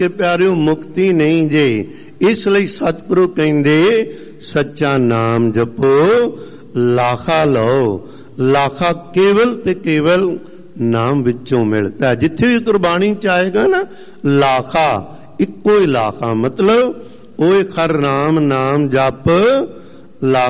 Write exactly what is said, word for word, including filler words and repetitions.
कि प्यारियों मुक्ति नहीं जे, इसलिए सतगुरु कहंदे सच्चा नाम जपो लाखा लो। लाखा केवल ते केवल नाम विचों मिलता है। जिथे भी गुरबाणी च आएगा ना लाखा, इको ही लाखा, मतलब ओए खर राम नाम जप लाखा।